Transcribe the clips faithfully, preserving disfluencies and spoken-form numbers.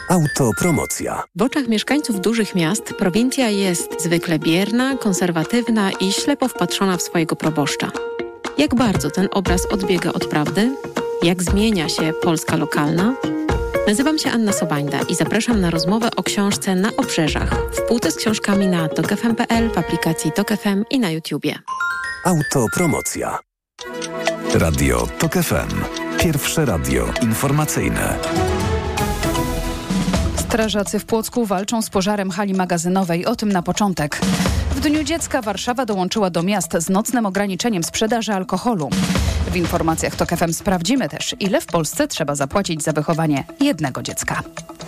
Autopromocja. W oczach mieszkańców dużych miast prowincja jest zwykle bierna, konserwatywna i ślepo wpatrzona w swojego proboszcza. Jak bardzo ten obraz odbiega od prawdy? Jak zmienia się Polska lokalna? Nazywam się Anna Sobańda i zapraszam na rozmowę o książce Na obrzeżach w półce z książkami na tok f m kropka p l, w aplikacji Tok F M i na YouTubie. Autopromocja. Radio Tok F M. Pierwsze radio informacyjne. Strażacy w Płocku walczą z pożarem hali magazynowej. O tym na początek. W Dniu Dziecka Warszawa dołączyła do miast z nocnym ograniczeniem sprzedaży alkoholu. W informacjach Tok F M sprawdzimy też, ile w Polsce trzeba zapłacić za wychowanie jednego dziecka.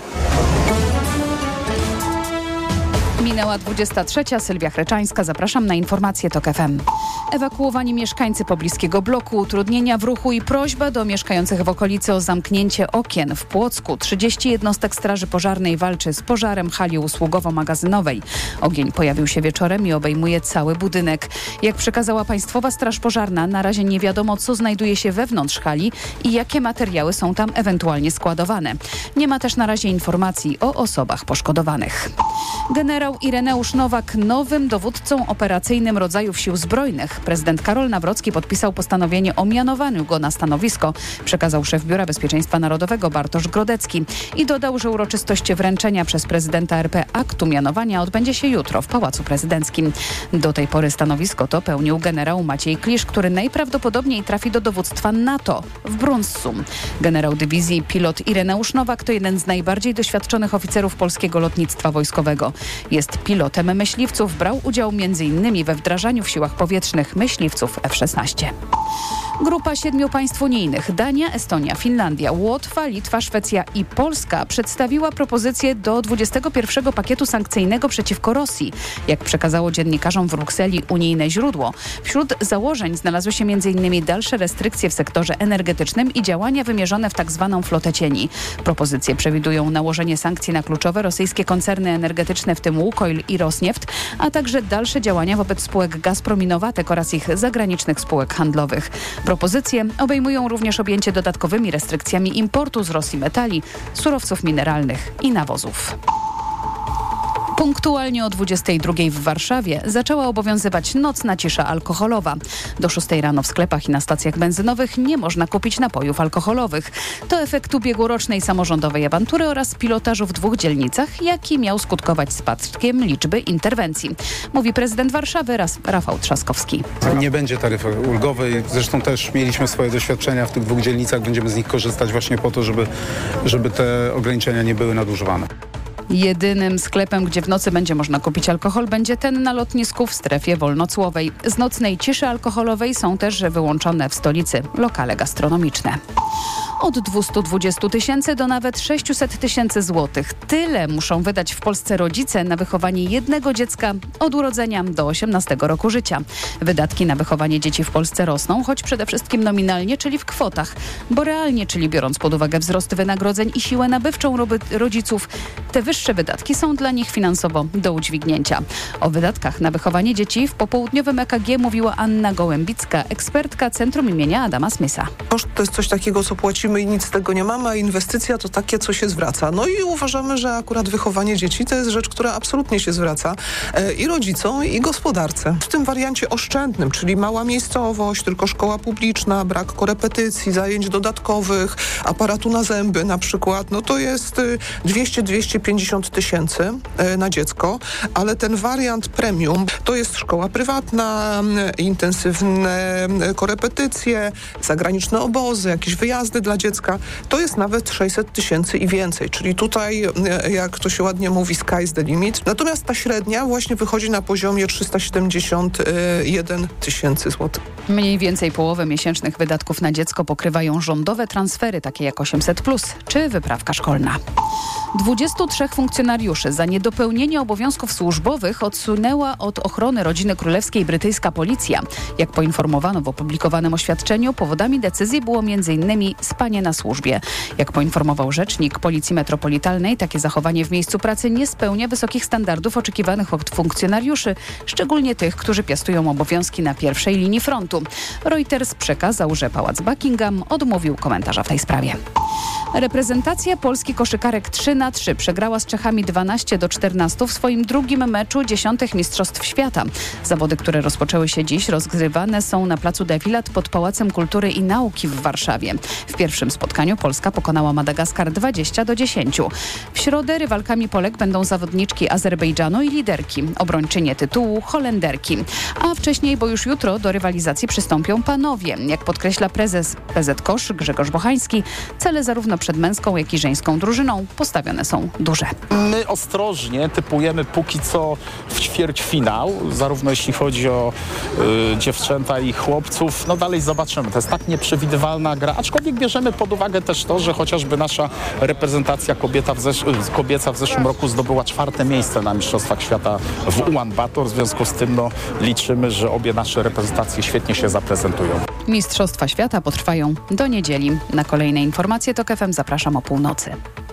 Minęła dwudziesta trzecia. Sylwia Chreczańska. Zapraszam na informacje Tok F M. Ewakuowani mieszkańcy pobliskiego bloku, utrudnienia w ruchu i prośba do mieszkających w okolicy o zamknięcie okien. W Płocku trzydzieści jednostek straży pożarnej walczy z pożarem hali usługowo-magazynowej. Ogień pojawił się wieczorem i obejmuje cały budynek. Jak przekazała Państwowa Straż Pożarna, na razie nie wiadomo, co znajduje się wewnątrz hali i jakie materiały są tam ewentualnie składowane. Nie ma też na razie informacji o osobach poszkodowanych. Generał Ireneusz Nowak nowym dowódcą operacyjnym rodzajów sił zbrojnych. Prezydent Karol Nawrocki podpisał postanowienie o mianowaniu go na stanowisko, przekazał szef Biura Bezpieczeństwa Narodowego Bartosz Grodecki i dodał, że uroczystość wręczenia przez prezydenta R P aktu mianowania odbędzie się jutro w Pałacu Prezydenckim. Do tej pory stanowisko to pełnił generał Maciej Klisz, który najprawdopodobniej trafi do dowództwa NATO w Brunsum. Generał dywizji pilot Ireneusz Nowak to jeden z najbardziej doświadczonych oficerów polskiego lotnictwa wojskowego. Jest pilotem myśliwców, brał udział między innymi we wdrażaniu w siłach powietrznych myśliwców F szesnaście. Grupa siedmiu państw unijnych, Dania, Estonia, Finlandia, Łotwa, Litwa, Szwecja i Polska przedstawiła propozycję do dwudziestego pierwszego pakietu sankcyjnego przeciwko Rosji. Jak przekazało dziennikarzom w Brukseli unijne źródło, wśród założeń znalazły się między innymi dalsze restrykcje w sektorze energetycznym i działania wymierzone w tak zwaną flotę cieni. Propozycje przewidują nałożenie sankcji na kluczowe rosyjskie koncerny energetyczne, w tym Łukoil i Rosnieft, a także dalsze działania wobec spółek Gazprom i Nowatek oraz ich zagranicznych spółek handlowych. Propozycje obejmują również objęcie dodatkowymi restrykcjami importu z Rosji metali, surowców mineralnych i nawozów. Punktualnie o dwudziestej drugiej w Warszawie zaczęła obowiązywać nocna cisza alkoholowa. Do szóstej rano w sklepach i na stacjach benzynowych nie można kupić napojów alkoholowych. To efekt ubiegłorocznej samorządowej awantury oraz pilotażu w dwóch dzielnicach, jaki miał skutkować spadkiem liczby interwencji. Mówi prezydent Warszawy Rafał Trzaskowski. Nie będzie taryfy ulgowej. Zresztą też mieliśmy swoje doświadczenia w tych dwóch dzielnicach. Będziemy z nich korzystać właśnie po to, żeby, żeby te ograniczenia nie były nadużywane. Jedynym sklepem, gdzie w nocy będzie można kupić alkohol, będzie ten na lotnisku w strefie wolnocłowej. Z nocnej ciszy alkoholowej są też wyłączone w stolicy lokale gastronomiczne. Od dwieście dwadzieścia tysięcy do nawet sześćset tysięcy złotych. Tyle muszą wydać w Polsce rodzice na wychowanie jednego dziecka od urodzenia do osiemnastego roku życia. Wydatki na wychowanie dzieci w Polsce rosną, choć przede wszystkim nominalnie, czyli w kwotach, bo realnie, czyli biorąc pod uwagę wzrost wynagrodzeń i siłę nabywczą rodziców, te wyższe wydatki są dla nich finansowo do udźwignięcia. O wydatkach na wychowanie dzieci w popołudniowym E K G mówiła Anna Gołębicka, ekspertka Centrum imienia Adama Smitha. Koszt to jest coś takiego, co płacimy i nic z tego nie mamy, a inwestycja to takie, co się zwraca. No i uważamy, że akurat wychowanie dzieci to jest rzecz, która absolutnie się zwraca e, i rodzicom, i gospodarce. W tym wariancie oszczędnym, czyli mała miejscowość, tylko szkoła publiczna, brak korepetycji, zajęć dodatkowych, aparatu na zęby na przykład, no to jest dwieście do dwustu pięćdziesięciu tysięcy e, na dziecko, ale ten wariant premium to jest szkoła prywatna, intensywne korepetycje, zagraniczne obozy, jakieś wyjazdy dla dziecka, to jest nawet sześćset tysięcy i więcej, czyli tutaj, jak to się ładnie mówi, sky's the limit. Natomiast ta średnia właśnie wychodzi na poziomie trzysta siedemdziesiąt jeden tysięcy złotych. Mniej więcej połowę miesięcznych wydatków na dziecko pokrywają rządowe transfery, takie jak osiemset plus czy wyprawka szkolna. dwudziestu trzech funkcjonariuszy za niedopełnienie obowiązków służbowych odsunęła od ochrony rodziny królewskiej brytyjska policja. Jak poinformowano w opublikowanym oświadczeniu, powodami decyzji było między innymi spanie na służbie. Jak poinformował rzecznik Policji Metropolitalnej, takie zachowanie w miejscu pracy nie spełnia wysokich standardów oczekiwanych od funkcjonariuszy, szczególnie tych, którzy piastują obowiązki na pierwszej linii frontu. Reuters przekazał, że Pałac Buckingham odmówił komentarza w tej sprawie. Reprezentacja Polski koszykarek trzy na trzy przegrała z Czechami dwanaście do czternastu w swoim drugim meczu dziesiątych Mistrzostw Świata. Zawody, które rozpoczęły się dziś, rozgrywane są na placu Defilat pod Pałacem Kultury i Nauki w Warszawie. W pierwszym spotkaniu Polska pokonała Madagaskar dwadzieścia do dziesięciu. W środę rywalkami Polek będą zawodniczki Azerbejdżanu i liderki, obrończynie tytułu Holenderki. A wcześniej, bo już jutro do rywalizacji przystąpią panowie. Jak podkreśla prezes P Z Kosz Grzegorz Bochański, cele zarówno przed męską, jak i żeńską drużyną postawione są duże. My ostrożnie typujemy póki co w ćwierćfinał, zarówno jeśli chodzi o y, dziewczęta i chłopców. No dalej zobaczymy. To jest tak nieprzewidywalna gra, aczkolwiek bierzemy pod uwagę też to, że chociażby nasza reprezentacja kobieta w zesz- kobieca w zeszłym roku zdobyła czwarte miejsce na Mistrzostwach Świata w Ulan Bator. W związku z tym no, liczymy, że obie nasze reprezentacje świetnie się zaprezentują. Mistrzostwa Świata potrwają do niedzieli. Na kolejne informacje TOK F M zapraszam o północy.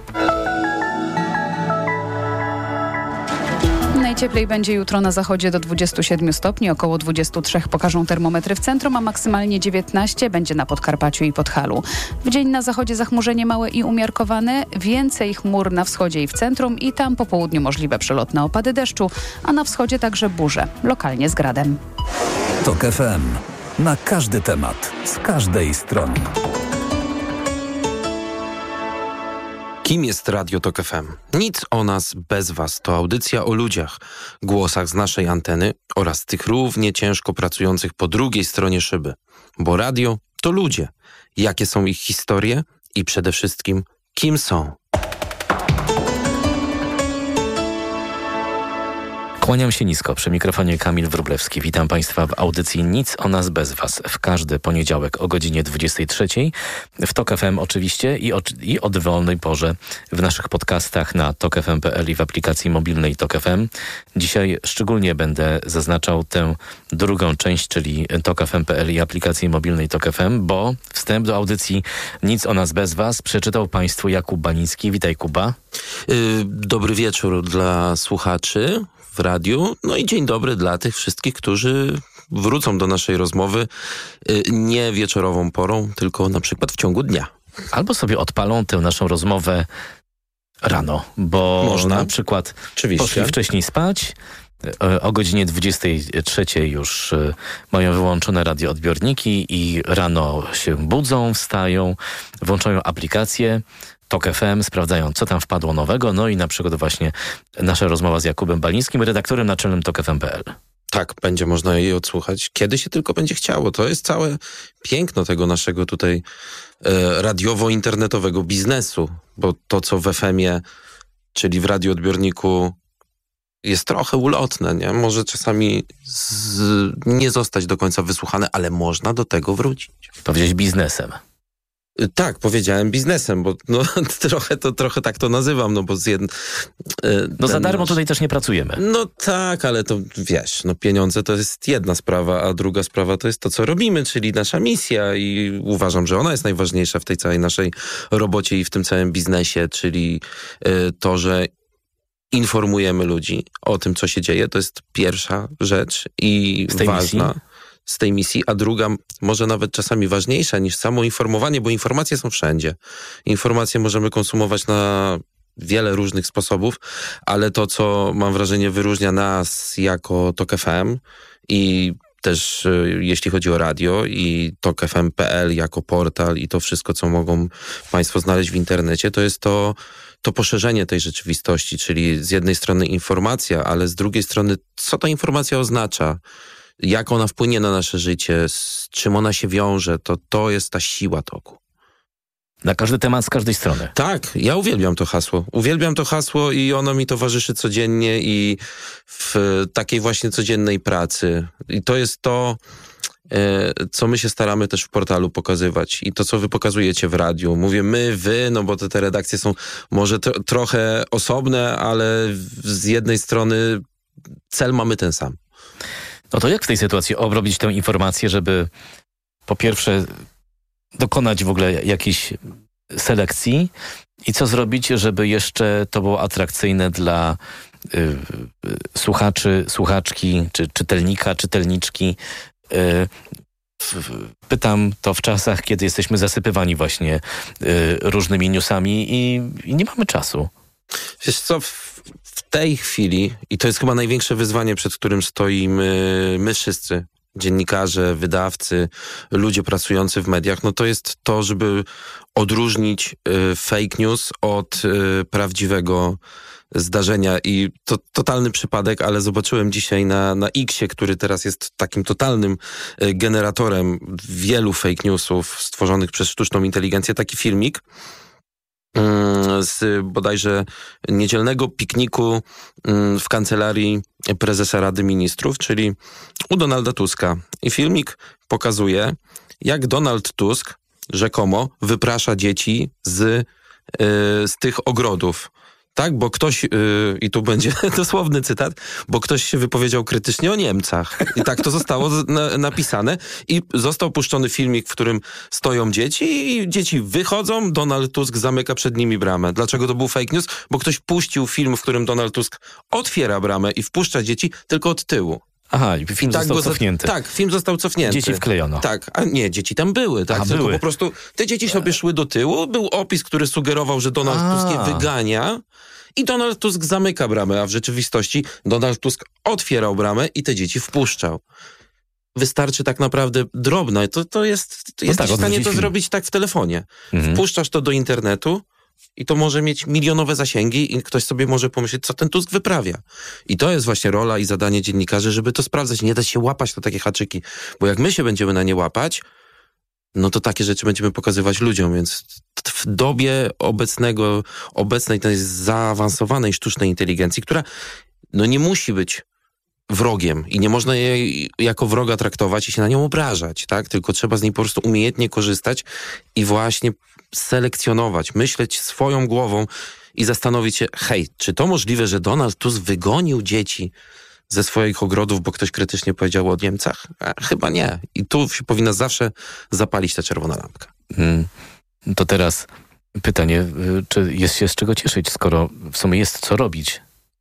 Najcieplej będzie jutro na zachodzie do dwudziestu siedmiu stopni, około dwudziestu trzech pokażą termometry w centrum, a maksymalnie dziewiętnaście będzie na Podkarpaciu i Podhalu. W dzień na zachodzie zachmurzenie małe i umiarkowane, więcej chmur na wschodzie i w centrum i tam po południu możliwe przelotne opady deszczu, a na wschodzie także burze, lokalnie z gradem. TOK F M. Na każdy temat, z każdej strony. Kim jest Radio TOK F M? Nic o nas bez was. To audycja o ludziach, głosach z naszej anteny oraz tych równie ciężko pracujących po drugiej stronie szyby. Bo radio to ludzie. Jakie są ich historie i przede wszystkim kim są? Kłaniam się nisko, przy mikrofonie Kamil Wróblewski. Witam Państwa w audycji Nic o nas bez was. W każdy poniedziałek o godzinie dwudziestej trzeciej w TOK F M oczywiście i o, i o dowolnej porze w naszych podcastach na tok f m kropka p l i w aplikacji mobilnej TOK F M. Dzisiaj szczególnie będę zaznaczał tę drugą część, czyli tok f m kropka p l i aplikacji mobilnej TOK F M, bo wstęp do audycji Nic o nas bez was przeczytał Państwu Jakub Banicki. Witaj, Kuba. Yy, dobry wieczór dla słuchaczy w radiu. No i dzień dobry dla tych wszystkich, którzy wrócą do naszej rozmowy yy, nie wieczorową porą, tylko na przykład w ciągu dnia. Albo sobie odpalą tę naszą rozmowę rano, bo można. Na przykład Oczywiście. Poszli wcześniej spać, o godzinie dwudziestej trzeciej już mają wyłączone radioodbiorniki i rano się budzą, wstają, włączają aplikację TOK F M, sprawdzają, co tam wpadło nowego, no i na przykład właśnie nasza rozmowa z Jakubem Balińskim, redaktorem naczelnym tok f m kropka p l. Tak, będzie można jej odsłuchać, kiedy się tylko będzie chciało. To jest całe piękno tego naszego tutaj e, radiowo-internetowego biznesu, bo to, co w F M-ie, czyli w radioodbiorniku, jest trochę ulotne, nie? Może czasami z, nie zostać do końca wysłuchane, ale można do tego wrócić. Powiedziałeś biznesem. Tak, powiedziałem biznesem, bo no, trochę, to, trochę tak to nazywam, no bo z jednym... No za darmo nasz... tutaj też nie pracujemy. No tak, ale to wiesz, no pieniądze to jest jedna sprawa, a druga sprawa to jest to, co robimy, czyli nasza misja i uważam, że ona jest najważniejsza w tej całej naszej robocie i w tym całym biznesie, czyli y, to, że informujemy ludzi o tym, co się dzieje, to jest pierwsza rzecz i ważna. Misji? Z tej misji, a druga, może nawet czasami ważniejsza niż samo informowanie, bo informacje są wszędzie. Informacje możemy konsumować na wiele różnych sposobów, ale to, co mam wrażenie wyróżnia nas jako TOK F M i też jeśli chodzi o radio i tok f m kropka p l jako portal i to wszystko, co mogą Państwo znaleźć w internecie, to jest to, to poszerzenie tej rzeczywistości, czyli z jednej strony informacja, ale z drugiej strony, co ta informacja oznacza? Jak ona wpłynie na nasze życie, z czym ona się wiąże, to to jest ta siła toku. Na każdy temat z każdej strony. Tak, ja uwielbiam to hasło. Uwielbiam to hasło i ono mi towarzyszy codziennie i w takiej właśnie codziennej pracy. I to jest to, co my się staramy też w portalu pokazywać i to, co wy pokazujecie w radiu. Mówię my, wy, no bo te, te redakcje są może tro- trochę osobne, ale z jednej strony cel mamy ten sam. No to jak w tej sytuacji obrobić tę informację, żeby po pierwsze dokonać w ogóle jakiejś selekcji i co zrobić, żeby jeszcze to było atrakcyjne dla y, y, słuchaczy, słuchaczki, czy czytelnika, czytelniczki, y, Pytam to w czasach, kiedy jesteśmy zasypywani właśnie y, różnymi newsami i, i nie mamy czasu. Wiesz co, w, w tej chwili, i to jest chyba największe wyzwanie, przed którym stoimy my wszyscy, dziennikarze, wydawcy, ludzie pracujący w mediach, no to jest to, żeby odróżnić y, fake news od y, prawdziwego zdarzenia. I to totalny przypadek, ale zobaczyłem dzisiaj na, na X-ie, który teraz jest takim totalnym y, generatorem wielu fake newsów stworzonych przez sztuczną inteligencję, taki filmik z bodajże niedzielnego pikniku w kancelarii prezesa Rady Ministrów, czyli u Donalda Tuska. I filmik pokazuje, jak Donald Tusk rzekomo wyprasza dzieci z, z tych ogrodów. Tak, bo ktoś, yy, i tu będzie dosłowny cytat, bo ktoś się wypowiedział krytycznie o Niemcach. I tak to zostało na, napisane. I został puszczony filmik, w którym stoją dzieci i dzieci wychodzą, Donald Tusk zamyka przed nimi bramę. Dlaczego to był fake news? Bo ktoś puścił film, w którym Donald Tusk otwiera bramę i wpuszcza dzieci tylko od tyłu. Aha, i film I tak został za, cofnięty. Tak, film został cofnięty. Dzieci wklejono. Tak, a nie, dzieci tam były, tak, Aha, tylko były. po prostu te dzieci sobie szły do tyłu, był opis, który sugerował, że Donald A. Tusk je wygania i Donald Tusk zamyka bramę, a w rzeczywistości Donald Tusk otwierał bramę i te dzieci wpuszczał. Wystarczy tak naprawdę drobne, to, to jest, to No jesteś tak, w stanie to odwrócić zrobić tak w telefonie. Mhm. Wpuszczasz to do internetu i to może mieć milionowe zasięgi i ktoś sobie może pomyśleć, co ten Tusk wyprawia. I to jest właśnie rola i zadanie dziennikarzy, żeby to sprawdzać. Nie da się łapać na takie haczyki, bo jak my się będziemy na nie łapać, no to takie rzeczy będziemy pokazywać ludziom, więc w dobie obecnego, obecnej tej zaawansowanej sztucznej inteligencji, która no nie musi być wrogiem i nie można jej jako wroga traktować i się na nią obrażać, tak? Tylko trzeba z niej po prostu umiejętnie korzystać i właśnie selekcjonować, myśleć swoją głową i zastanowić się, hej, czy to możliwe, że Donald Tusk wygonił dzieci ze swoich ogrodów, bo ktoś krytycznie powiedział o Niemcach? A, chyba nie. I tu się powinna zawsze zapalić ta czerwona lampka. Hmm. To teraz pytanie, czy jest się z czego cieszyć, skoro w sumie jest co robić?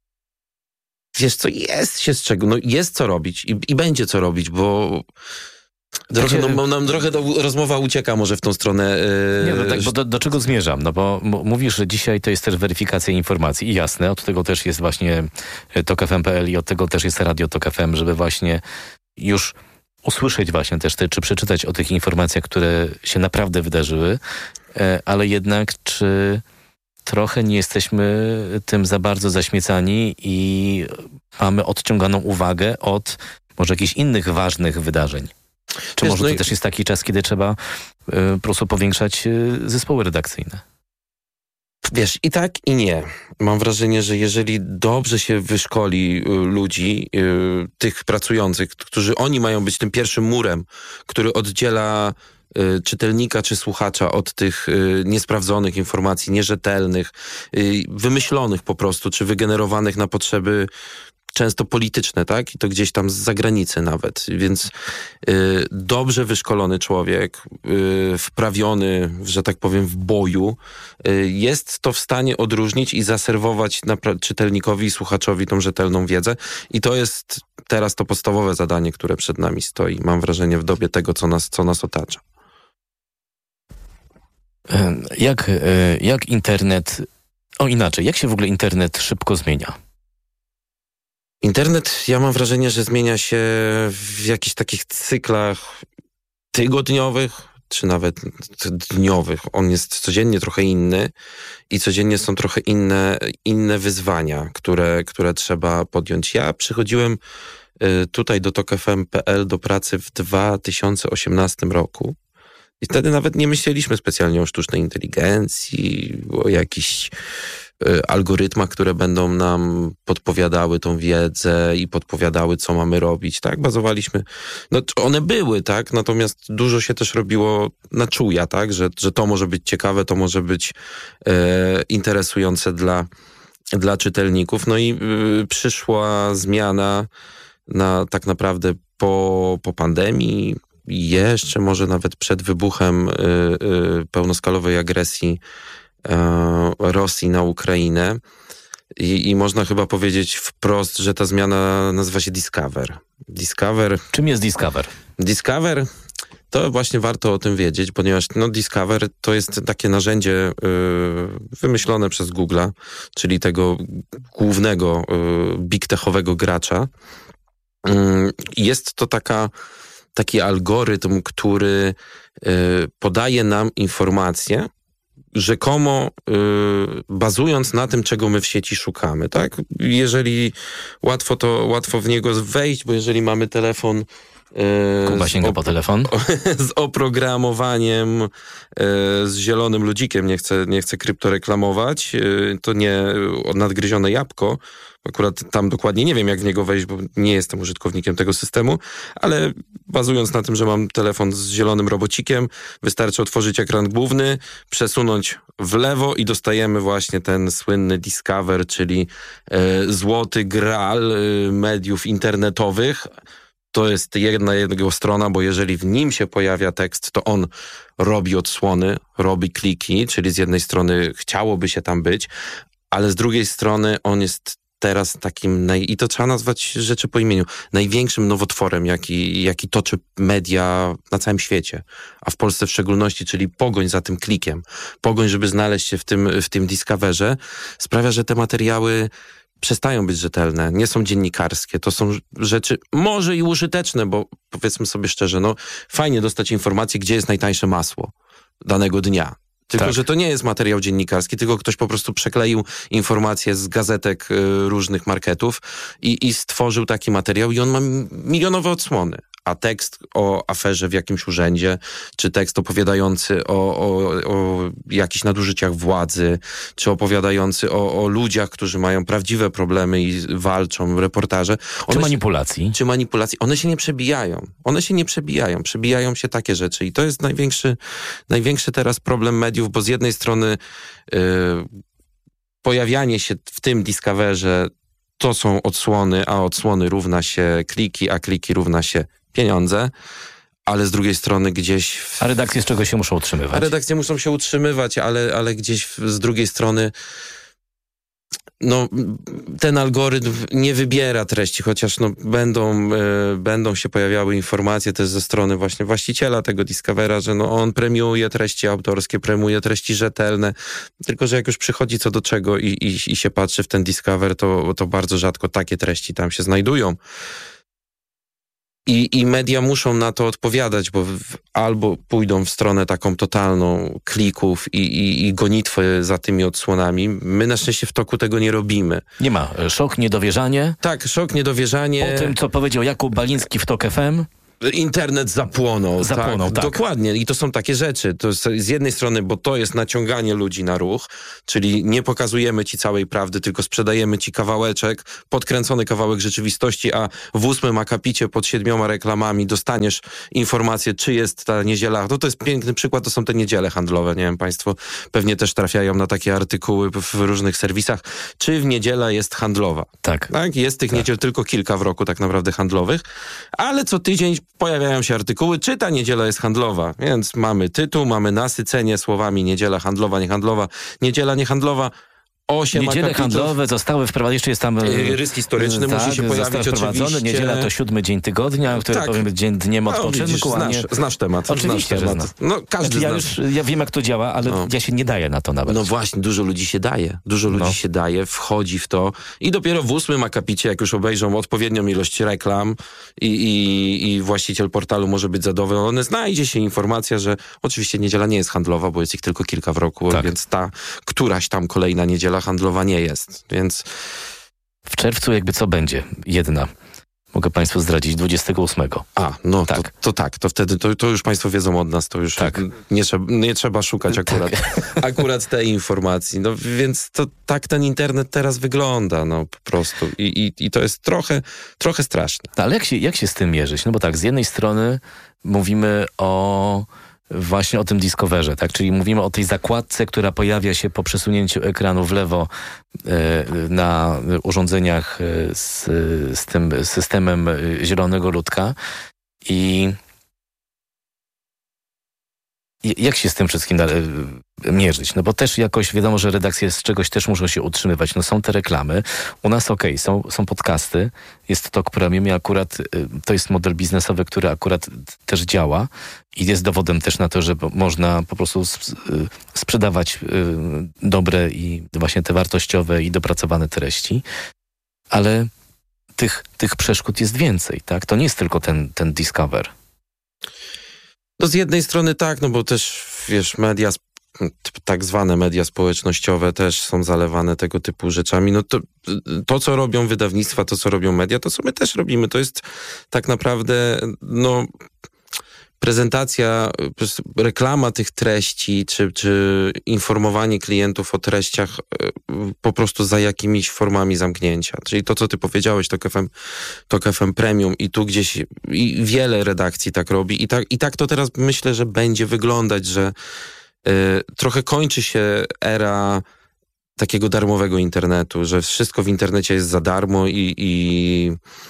Wiesz co, jest się z czego, no jest co robić i, i będzie co robić, bo trochę, Znaczy, no, nam trochę to rozmowa ucieka może w tą stronę. Yy, Nie, no tak, bo do, do czego zmierzam? No bo m- mówisz, że dzisiaj to jest też weryfikacja informacji i jasne, od tego też jest właśnie tok f m kropka p l i od tego też jest Radio Tok F M, żeby właśnie już usłyszeć właśnie też, te, czy przeczytać o tych informacjach, które się naprawdę wydarzyły, e, ale jednak czy trochę nie jesteśmy tym za bardzo zaśmiecani i mamy odciąganą uwagę od może jakichś innych ważnych wydarzeń? Czy Wiesz, może no to i... też jest taki czas, kiedy trzeba y, po prostu powiększać y, zespoły redakcyjne? Wiesz, i tak, i nie. Mam wrażenie, że jeżeli dobrze się wyszkoli y, ludzi, y, tych pracujących, którzy oni mają być tym pierwszym murem, który oddziela y, czytelnika czy słuchacza od tych y, niesprawdzonych informacji, nierzetelnych, y, wymyślonych po prostu, czy wygenerowanych na potrzeby często polityczne, tak? I to gdzieś tam z zagranicy nawet. Więc y, dobrze wyszkolony człowiek, y, wprawiony, że tak powiem, w boju, y, jest to w stanie odróżnić i zaserwować napra- czytelnikowi i słuchaczowi tą rzetelną wiedzę. I to jest teraz to podstawowe zadanie, które przed nami stoi. Mam wrażenie w dobie tego, co nas, co nas otacza. Jak, jak internet... O inaczej, jak się w ogóle internet szybko zmienia? Internet, ja mam wrażenie, że zmienia się w jakichś takich cyklach tygodniowych, czy nawet dniowych. On jest codziennie trochę inny i codziennie są trochę inne, inne wyzwania, które, które trzeba podjąć. Ja przychodziłem tutaj do tok f m kropka p l do pracy w dwa tysiące osiemnastym roku. I wtedy nawet nie myśleliśmy specjalnie o sztucznej inteligencji, o jakichś y, algorytmach, które będą nam podpowiadały tą wiedzę i podpowiadały, co mamy robić, tak? Bazowaliśmy, no one były, tak? Natomiast dużo się też robiło na czuja, tak? Że, że to może być ciekawe, to może być y, interesujące dla, dla czytelników. No i y, przyszła zmiana na tak naprawdę po, po pandemii, jeszcze może nawet przed wybuchem y, y, pełnoskalowej agresji y, Rosji na Ukrainę. I, I można chyba powiedzieć wprost, że ta zmiana nazywa się Discover. Discover. Czym jest Discover? Discover to właśnie warto o tym wiedzieć, ponieważ no, Discover to jest takie narzędzie y, wymyślone przez Google'a, czyli tego głównego y, big techowego gracza. Y, jest to taka, taki algorytm, który y, podaje nam informacje, rzekomo y, bazując na tym, czego my w sieci szukamy, tak? Jeżeli łatwo to, łatwo w niego wejść, bo jeżeli mamy telefon y, Kuba sięga po telefon. z oprogramowaniem y, z zielonym ludzikiem, nie chcę, nie chcę kryptoreklamować, y, to nie nadgryzione jabłko. Akurat tam dokładnie nie wiem, jak w niego wejść, bo nie jestem użytkownikiem tego systemu, ale bazując na tym, że mam telefon z zielonym robocikiem, wystarczy otworzyć ekran główny, przesunąć w lewo i dostajemy właśnie ten słynny Discover, czyli e, złoty graal e, mediów internetowych. To jest jedna jego strona, bo jeżeli w nim się pojawia tekst, to on robi odsłony, robi kliki, czyli z jednej strony chciałoby się tam być, ale z drugiej strony on jest teraz takim, naj... i to trzeba nazwać rzeczy po imieniu, największym nowotworem, jaki, jaki toczy media na całym świecie, a w Polsce w szczególności, czyli pogoń za tym klikiem, pogoń, żeby znaleźć się w tym, w tym Discoverze, sprawia, że te materiały przestają być rzetelne, nie są dziennikarskie, to są rzeczy może i użyteczne, bo powiedzmy sobie szczerze, no fajnie dostać informację, gdzie jest najtańsze masło danego dnia. Tylko, tak. że to nie jest materiał dziennikarski, tylko ktoś po prostu przekleił informacje z gazetek y, różnych marketów i, i stworzył taki materiał i on ma milionowe odsłony. A tekst o aferze w jakimś urzędzie, czy tekst opowiadający o, o, o jakichś nadużyciach władzy, czy opowiadający o, o ludziach, którzy mają prawdziwe problemy i walczą, reportaże. Czy manipulacji. Się, czy manipulacji. One się nie przebijają. One się nie przebijają. Przebijają się takie rzeczy. I to jest największy, największy teraz problem mediów, bo z jednej strony yy, pojawianie się w tym Discoverze to są odsłony, a odsłony równa się kliki, a kliki równa się pieniądze, ale z drugiej strony gdzieś... W... A redakcje z czego się muszą utrzymywać? A redakcje muszą się utrzymywać, ale, ale gdzieś z drugiej strony no, ten algorytm nie wybiera treści, chociaż no, będą, e, będą się pojawiały informacje też ze strony właśnie właściciela tego Discovera, że no, on premiuje treści autorskie, premiuje treści rzetelne, tylko że jak już przychodzi co do czego i, i, i się patrzy w ten Discover, to, to bardzo rzadko takie treści tam się znajdują. I, I media muszą na to odpowiadać, bo w, albo pójdą w stronę taką totalną klików i, i, i gonitwy za tymi odsłonami. My na szczęście w toku tego nie robimy. Nie ma. Szok, niedowierzanie. Tak, szok, niedowierzanie. Po tym, co powiedział Jakub Baliński w Tok F M. Internet zapłonął. Zapłonął, tak, tak. Dokładnie. I to są takie rzeczy. To jest z jednej strony, bo to jest naciąganie ludzi na ruch, czyli nie pokazujemy ci całej prawdy, tylko sprzedajemy ci kawałeczek, podkręcony kawałek rzeczywistości, a w ósmym akapicie pod siedmioma reklamami dostaniesz informację, czy jest ta niedziela. No to jest piękny przykład, to są te niedziele handlowe. Nie wiem, państwo pewnie też trafiają na takie artykuły w różnych serwisach. Czy w niedzielę jest handlowa? Tak. tak? Jest tych tak. niedziel tylko kilka w roku tak naprawdę handlowych, ale co tydzień pojawiają się artykuły, czy ta niedziela jest handlowa. Więc mamy tytuł, mamy nasycenie słowami niedziela handlowa, niehandlowa, niedziela niehandlowa. Osiem Niedziele akapitów. handlowe zostały wprowadzone, jeszcze jest tam... Rys historyczny tak, musi się pojawić oczywiście. Niedziela to siódmy dzień tygodnia, który tak. powinien być dzień, dniem odpoczynku. No, widzisz, znasz, nie... znasz temat. Oczywiście, znasz że temat. znam. No, każdy ja, znasz. już, ja wiem, jak to działa, ale no. ja się nie daję na to nawet. No właśnie, dużo ludzi się daje. Dużo ludzi no. się daje, wchodzi w to i dopiero w ósmym akapicie, jak już obejrzą odpowiednią ilość reklam i, i, i właściciel portalu może być zadowolony, znajdzie się informacja, że oczywiście niedziela nie jest handlowa, bo jest ich tylko kilka w roku, tak. więc ta któraś tam kolejna niedziela handlowa nie jest. Więc w czerwcu jakby co będzie? Jedna. Mogę państwu zdradzić, dwudziestego ósmego. A, no tak. To, to tak, to wtedy to, to już państwo wiedzą od nas, to już tak. nie, trzeba, nie trzeba szukać akurat, tak. akurat tej informacji. No więc to tak ten internet teraz wygląda, no po prostu. I, i, i to jest trochę, trochę straszne. No, ale jak się, jak się z tym mierzyć? No bo tak, z jednej strony mówimy o właśnie o tym Discoverze, tak? Czyli mówimy o tej zakładce, która pojawia się po przesunięciu ekranu w lewo e, na urządzeniach z, z tym systemem zielonego ludka. I jak się z tym wszystkim dalej, mierzyć? No bo też jakoś wiadomo, że redakcje z czegoś też muszą się utrzymywać. No są te reklamy. U nas okej, okay, są, są podcasty. Jest Tok Premium i akurat y, to jest model biznesowy, który akurat też działa i jest dowodem też na to, że można po prostu sp- y, sprzedawać y, dobre i właśnie te wartościowe i dopracowane treści. Ale tych, tych przeszkód jest więcej, tak? To nie jest tylko ten, ten Discover. No z jednej strony tak, no bo też, wiesz, media, tak zwane media społecznościowe też są zalewane tego typu rzeczami. No to, to co robią wydawnictwa, to co robią media, to co my też robimy, to jest tak naprawdę, no... prezentacja, reklama tych treści, czy, czy informowanie klientów o treściach po prostu za jakimiś formami zamknięcia. Czyli to, co ty powiedziałeś, Tok F M, Tok F M Premium i tu gdzieś i wiele redakcji tak robi i tak, i tak to teraz myślę, że będzie wyglądać, że y, trochę kończy się era takiego darmowego internetu, że wszystko w internecie jest za darmo i, i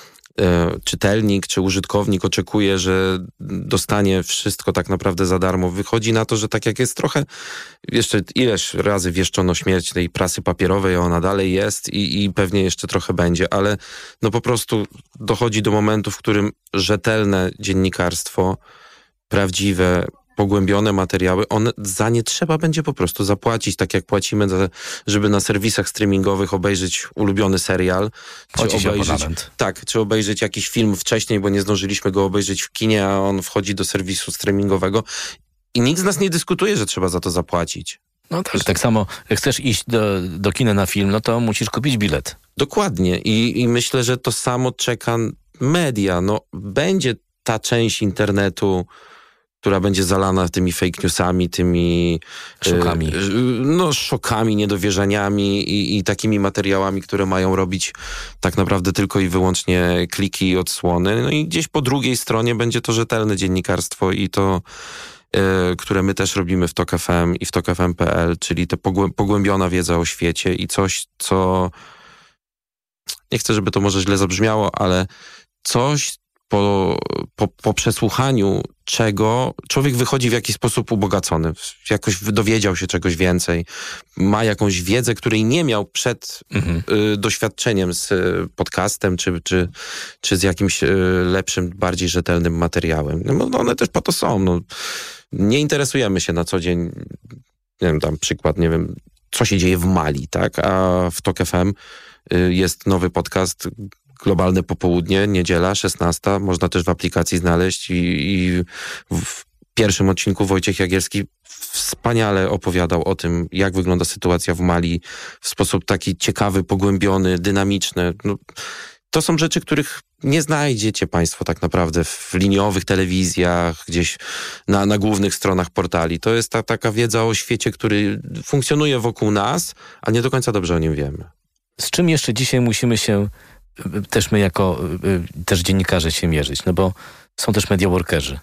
czytelnik czy użytkownik oczekuje, że dostanie wszystko tak naprawdę za darmo. Wychodzi na to, że tak jak jest trochę, jeszcze ileś razy wieszczono śmierć tej prasy papierowej, ona dalej jest i, i pewnie jeszcze trochę będzie, ale no po prostu dochodzi do momentu, w którym rzetelne dziennikarstwo, prawdziwe, pogłębione materiały, one, za nie trzeba będzie po prostu zapłacić, tak jak płacimy, za, żeby na serwisach streamingowych obejrzeć ulubiony serial, czy obejrzeć, tak, czy obejrzeć jakiś film wcześniej, bo nie zdążyliśmy go obejrzeć w kinie, a on wchodzi do serwisu streamingowego i nikt z nas nie dyskutuje, że trzeba za to zapłacić. No tak, tak samo jak chcesz iść do, do kina na film, no to musisz kupić bilet. Dokładnie I, i myślę, że to samo czeka media. No, będzie ta część internetu, która będzie zalana tymi fake newsami, tymi szokami, y, no, szokami, niedowierzaniami i, i takimi materiałami, które mają robić tak naprawdę tylko i wyłącznie kliki i odsłony. No i gdzieś po drugiej stronie będzie to rzetelne dziennikarstwo i to, y, które my też robimy w Tok F M i w tok f m kropka p l, czyli to pogłę- pogłębiona wiedza o świecie i coś, co nie chcę, żeby to może źle zabrzmiało, ale coś, Po, po, po przesłuchaniu czego człowiek wychodzi w jakiś sposób ubogacony, jakoś dowiedział się czegoś więcej, ma jakąś wiedzę, której nie miał przed mhm. y, doświadczeniem z y, podcastem, czy, czy, czy z jakimś y, lepszym, bardziej rzetelnym materiałem. No, one też po to są. No. Nie interesujemy się na co dzień, nie wiem, dam przykład, nie wiem, co się dzieje w Mali, tak? A w Tok F M y, jest nowy podcast Globalne Popołudnie, niedziela, szesnasta. Można też w aplikacji znaleźć i, i w pierwszym odcinku Wojciech Jagielski wspaniale opowiadał o tym, jak wygląda sytuacja w Mali w sposób taki ciekawy, pogłębiony, dynamiczny. No, to są rzeczy, których nie znajdziecie państwo tak naprawdę w liniowych telewizjach, gdzieś na, na głównych stronach portali. To jest ta, taka wiedza o świecie, który funkcjonuje wokół nas, a nie do końca dobrze o nim wiemy. Z czym jeszcze dzisiaj musimy się też my jako też dziennikarze się mierzyć? No bo są też media workerzy.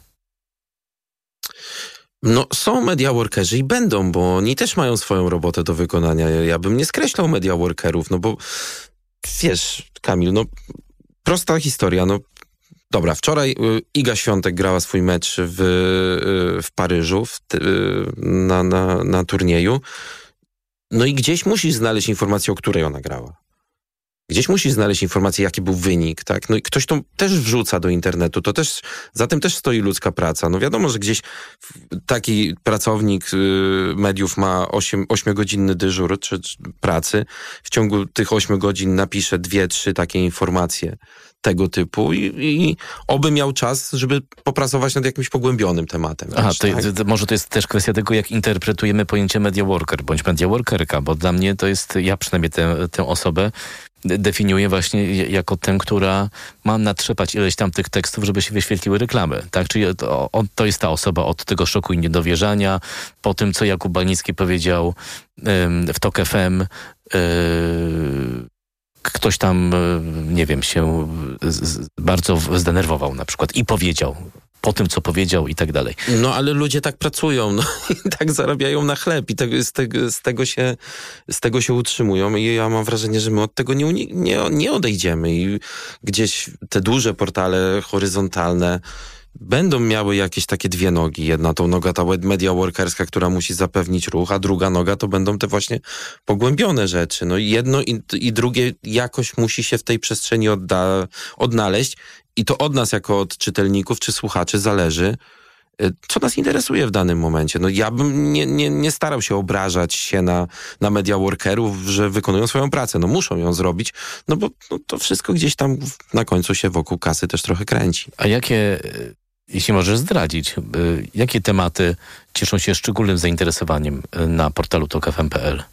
No są media workerzy i będą, bo oni też mają swoją robotę do wykonania. Ja bym nie skreślał media workerów, no bo wiesz, Kamil, no prosta historia, no dobra, wczoraj Iga Świątek grała swój mecz w, w Paryżu w, na, na, na turnieju, no i gdzieś musisz znaleźć informację, o której ona grała. Gdzieś musisz znaleźć informację, jaki był wynik, tak? No i ktoś to też wrzuca do internetu, to też, za tym też stoi ludzka praca. No wiadomo, że gdzieś taki pracownik y, mediów ma ośmiogodzinny dyżur czy, czy pracy. W ciągu tych ośmiu godzin napisze dwie, trzy takie informacje tego typu i, i oby miał czas, żeby popracować nad jakimś pogłębionym tematem. Aha, wiesz, to, tak? to może to jest też kwestia tego, jak interpretujemy pojęcie media worker bądź media workerka, bo dla mnie to jest, ja przynajmniej tę, tę osobę definiuję właśnie jako tę, która ma natrzepać ileś tam tych tekstów, żeby się wyświetliły reklamy. Tak? Czyli to, to jest ta osoba od tego szoku i niedowierzania, po tym, co Jakub Balnicki powiedział ym, w Tok F M, yy, ktoś tam, nie wiem, się z, bardzo zdenerwował na przykład i powiedział po tym, co powiedział i tak dalej. No, ale ludzie tak pracują, no i tak zarabiają na chleb i te, z, tego, z, tego się, z tego się utrzymują i ja mam wrażenie, że my od tego nie, nie, nie odejdziemy i gdzieś te duże portale horyzontalne będą miały jakieś takie dwie nogi. Jedna to noga ta media workerska, która musi zapewnić ruch, a druga noga to będą te właśnie pogłębione rzeczy. No i jedno i, i drugie jakoś musi się w tej przestrzeni odda, odnaleźć i to od nas jako od czytelników czy słuchaczy zależy, co nas interesuje w danym momencie. No ja bym nie, nie, nie starał się obrażać się na, na media workerów, że wykonują swoją pracę. No muszą ją zrobić, no bo no, to wszystko gdzieś tam na końcu się wokół kasy też trochę kręci. A jakie, jeśli możesz zdradzić, jakie tematy cieszą się szczególnym zainteresowaniem na portalu tok f m kropka p l?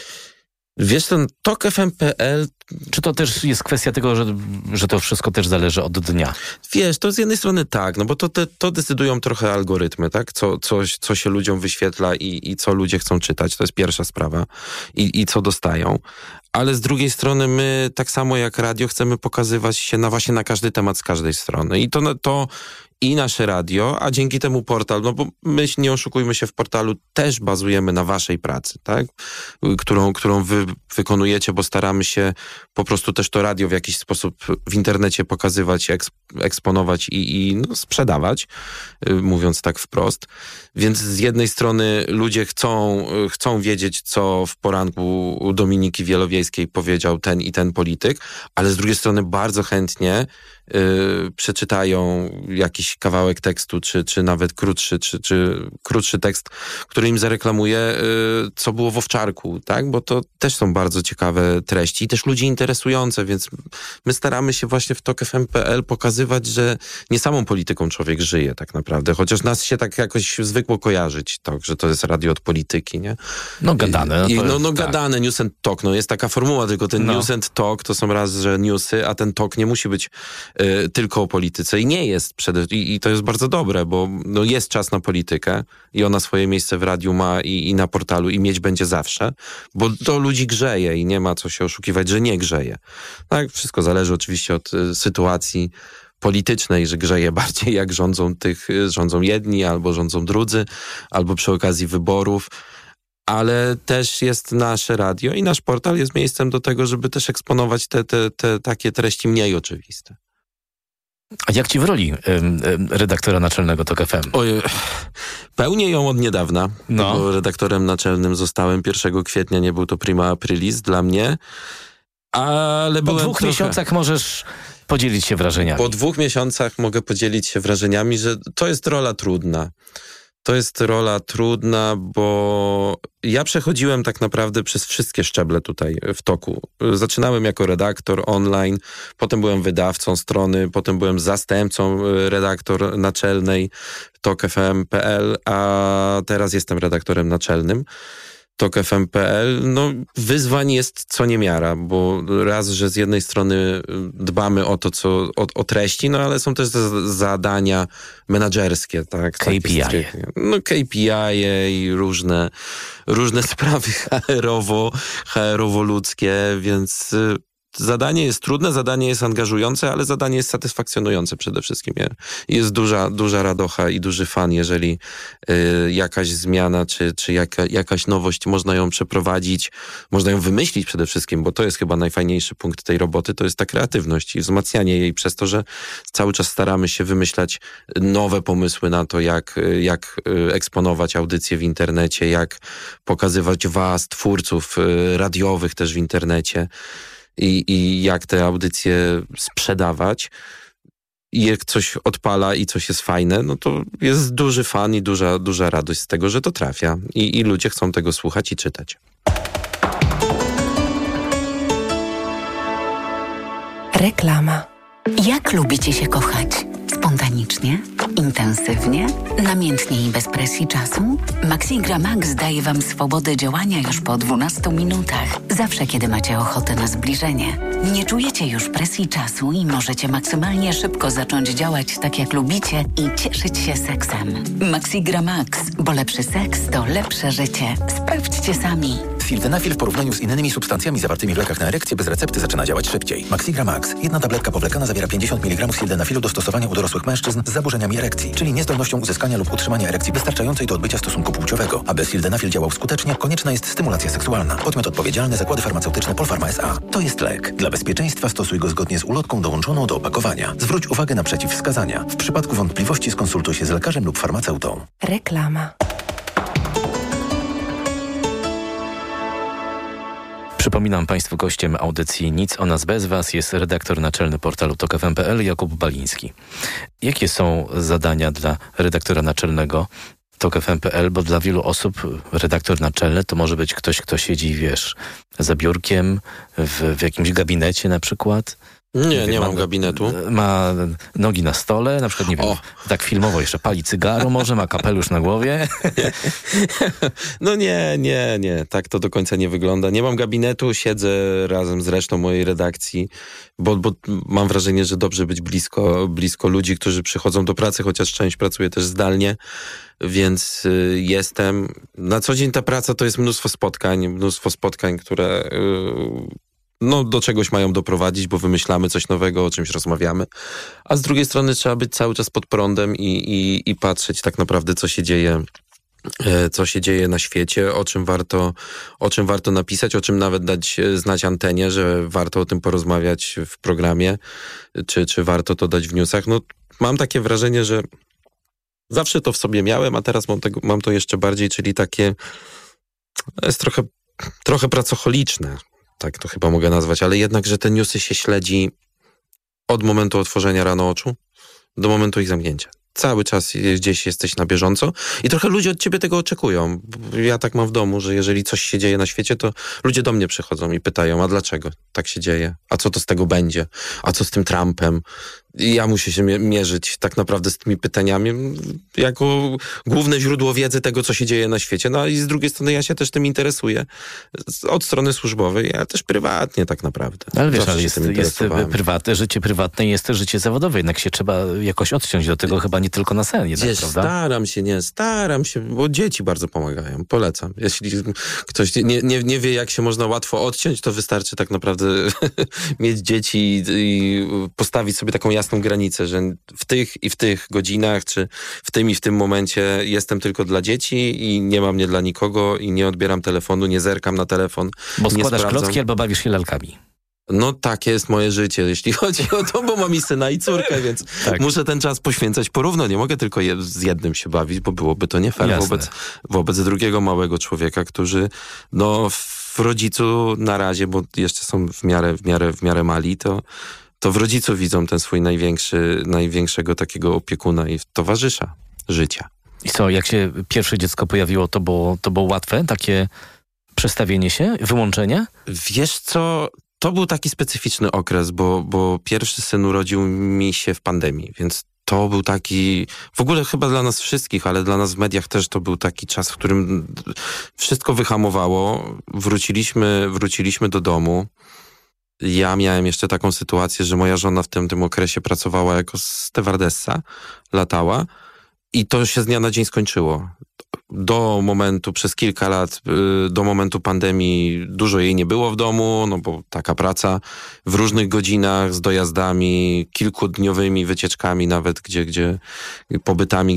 Wiesz, ten tok f m kropka p l... Czy to też jest kwestia tego, że, że to wszystko też zależy od dnia? Wiesz, to z jednej strony tak, no bo to, te, to decydują trochę algorytmy, tak? Co, coś, co się ludziom wyświetla i, i co ludzie chcą czytać, to jest pierwsza sprawa. I, i co dostają. Ale z drugiej strony my, tak samo jak radio, chcemy pokazywać się na właśnie na każdy temat z każdej strony. I to, to i nasze radio, a dzięki temu portal, no bo my, nie oszukujmy się, w portalu też bazujemy na waszej pracy, tak? Którą, którą wy wykonujecie, bo staramy się po prostu też to radio w jakiś sposób w internecie pokazywać, eks eksponować i, i no, sprzedawać, mówiąc tak wprost. Więc z jednej strony ludzie chcą, chcą wiedzieć, co w poranku u Dominiki Wielowiejskiej powiedział ten i ten polityk, ale z drugiej strony bardzo chętnie Yy, przeczytają jakiś kawałek tekstu, czy, czy nawet krótszy, czy, czy krótszy tekst, który im zareklamuje, yy, co było w Owczarku, tak? Bo to też są bardzo ciekawe treści i też ludzi interesujące, więc my staramy się właśnie w tok f m kropka p l pokazywać, że nie samą polityką człowiek żyje tak naprawdę, chociaż nas się tak jakoś zwykło kojarzyć, to, że to jest radio od polityki, nie? No gadane. No, I, to, no, no tak. gadane, news and talk, no jest taka formuła, tylko ten no. news and talk to są raz, że newsy, a ten talk nie musi być y, tylko o polityce i nie jest przede, i, i to jest bardzo dobre, bo no, jest czas na politykę i ona swoje miejsce w radiu ma i, i na portalu i mieć będzie zawsze, bo to ludzi grzeje i nie ma co się oszukiwać, że nie grzeje. Tak, wszystko zależy oczywiście od y, sytuacji politycznej, że grzeje bardziej jak rządzą tych, rządzą jedni albo rządzą drudzy, albo przy okazji wyborów. Ale też jest nasze radio i nasz portal jest miejscem do tego, żeby też eksponować te, te, te takie treści mniej oczywiste. A jak ci w roli y, y, redaktora naczelnego tok f m? Oj, pełnię ją od niedawna, no. bo redaktorem naczelnym zostałem pierwszego kwietnia, nie był to prima aprilis dla mnie, ale po byłem dwóch trochę... miesiącach możesz podzielić się wrażeniami. Po dwóch miesiącach mogę podzielić się wrażeniami, że to jest rola trudna. To jest rola trudna, bo ja przechodziłem tak naprawdę przez wszystkie szczeble tutaj w toku. Zaczynałem jako redaktor online, potem byłem wydawcą strony, potem byłem zastępcą redaktor naczelnej tok f m kropka p l, a teraz jestem redaktorem naczelnym tok f m kropka p l. No, wyzwań jest co niemiara, bo raz, że z jednej strony dbamy o to, co o, o treści, no ale są też zadania menadżerskie, tak? K P I. No K P I i różne, różne sprawy H R-owo, H R-owo-ludzkie, więc zadanie jest trudne, zadanie jest angażujące, ale zadanie jest satysfakcjonujące przede wszystkim. Jest duża, duża radocha i duży fan, jeżeli y, jakaś zmiana, czy, czy jaka, jakaś nowość, można ją przeprowadzić, można ją wymyślić przede wszystkim, bo to jest chyba najfajniejszy punkt tej roboty, to jest ta kreatywność i wzmacnianie jej przez to, że cały czas staramy się wymyślać nowe pomysły na to, jak, jak eksponować audycje w internecie, jak pokazywać was, twórców radiowych też w internecie. I, i jak te audycje sprzedawać. I jak coś odpala i coś jest fajne, no to jest duży fan i duża, duża radość z tego, że to trafia. I, i ludzie chcą tego słuchać i czytać. Reklama. Jak lubicie się kochać? Spontanicznie? Intensywnie? Namiętnie i bez presji czasu? Maxigra Max daje Wam swobodę działania już po dwunastu minutach. Zawsze, kiedy macie ochotę na zbliżenie. Nie czujecie już presji czasu i możecie maksymalnie szybko zacząć działać tak, jak lubicie i cieszyć się seksem. Maxigra Max, bo lepszy seks to lepsze życie. Sprawdźcie sami. Sildenafil w porównaniu z innymi substancjami zawartymi w lekach na erekcję bez recepty zaczyna działać szybciej. Maxigra Max. Jedna tabletka powlekana zawiera pięćdziesiąt miligramów sildenafilu do stosowania u dorosłych mężczyzn z zaburzeniami erekcji, czyli niezdolnością uzyskania lub utrzymania erekcji wystarczającej do odbycia stosunku płciowego. Aby sildenafil działał skutecznie, konieczna jest stymulacja seksualna. Podmiot odpowiedzialny: Zakłady Farmaceutyczne Polpharma S A. To jest lek. Dla bezpieczeństwa stosuj go zgodnie z ulotką dołączoną do opakowania. Zwróć uwagę na przeciwwskazania. W przypadku wątpliwości skonsultuj się z lekarzem lub farmaceutą. Reklama. Przypominam Państwu, gościem audycji Nic o nas bez Was jest redaktor naczelny portalu tok f m kropka p l Jakub Baliński. Jakie są zadania dla redaktora naczelnego tok f m kropka p l? Bo dla wielu osób redaktor naczelny to może być ktoś, kto siedzi, wiesz, za biurkiem, w, w jakimś gabinecie na przykład. Nie, nie ma, mam gabinetu. Ma nogi na stole, na przykład, nie wiem, o. tak filmowo jeszcze pali cygaro może, ma kapelusz na głowie. No nie, nie, nie, tak to do końca nie wygląda. Nie mam gabinetu, siedzę razem z resztą mojej redakcji, bo, bo mam wrażenie, że dobrze być blisko, blisko ludzi, którzy przychodzą do pracy, chociaż część pracuje też zdalnie, więc y, jestem. Na co dzień ta praca to jest mnóstwo spotkań, mnóstwo spotkań, które... Y, no do czegoś mają doprowadzić, bo wymyślamy coś nowego, o czymś rozmawiamy. A z drugiej strony trzeba być cały czas pod prądem i, i, i patrzeć tak naprawdę, co się dzieje, co się dzieje na świecie, o czym warto, o czym warto napisać, o czym nawet dać znać antenie, że warto o tym porozmawiać w programie, czy, czy warto to dać w newsach. No, mam takie wrażenie, że zawsze to w sobie miałem, a teraz mam, tego, mam to jeszcze bardziej, czyli takie jest trochę, trochę pracocholiczne. Tak to chyba mogę nazwać, ale jednak, że te newsy się śledzi od momentu otworzenia rano oczu do momentu ich zamknięcia. Cały czas gdzieś jesteś na bieżąco i trochę ludzie od ciebie tego oczekują. Ja tak mam w domu, że jeżeli coś się dzieje na świecie, to ludzie do mnie przychodzą i pytają, a dlaczego tak się dzieje? A co to z tego będzie? A co z tym Trumpem? I ja muszę się mierzyć tak naprawdę z tymi pytaniami jako główne źródło wiedzy tego, co się dzieje na świecie. No i z drugiej strony ja się też tym interesuję od strony służbowej, ale też prywatnie tak naprawdę. Ale wiesz, ale jest, jest prywatne, życie prywatne i jest też życie zawodowe. Jednak się trzeba jakoś odciąć do tego, chyba nie tylko na sen jednak, Wiesz, prawda? Staram się, nie, staram się, bo dzieci bardzo pomagają. Polecam. Jeśli ktoś nie, nie, nie wie, jak się można łatwo odciąć, to wystarczy tak naprawdę mieć dzieci i, i postawić sobie taką jasną granicę, że w tych i w tych godzinach, czy w tym i w tym momencie jestem tylko dla dzieci i nie mam mnie dla nikogo i nie odbieram telefonu, nie zerkam na telefon. Bo nie składasz sprawdzam. klocki albo bawisz się lalkami. No takie jest moje życie, jeśli chodzi o to, bo mam i syna i córkę, więc tak. Muszę ten czas poświęcać porówno. Nie mogę tylko je, z jednym się bawić, bo byłoby to nie fair wobec, wobec drugiego małego człowieka, którzy no w rodzicu na razie, bo jeszcze są w miarę, w miarę, w miarę mali, to to w rodzicu widzą ten swój największy, największego takiego opiekuna i towarzysza życia. I co, jak się pierwsze dziecko pojawiło, to było, to było łatwe? Takie przestawienie się, wyłączenie? Wiesz co, to był taki specyficzny okres, bo, bo pierwszy syn urodził mi się w pandemii, więc to był taki, w ogóle chyba dla nas wszystkich, ale dla nas w mediach też to był taki czas, w którym wszystko wyhamowało. Wróciliśmy, wróciliśmy do domu. Ja miałem jeszcze taką sytuację, że moja żona w tym, tym okresie pracowała jako stewardessa, latała i to się z dnia na dzień skończyło. Do momentu, przez kilka lat, do momentu pandemii dużo jej nie było w domu, no bo taka praca w różnych godzinach z dojazdami, kilkudniowymi wycieczkami nawet, gdzie, gdzie pobytami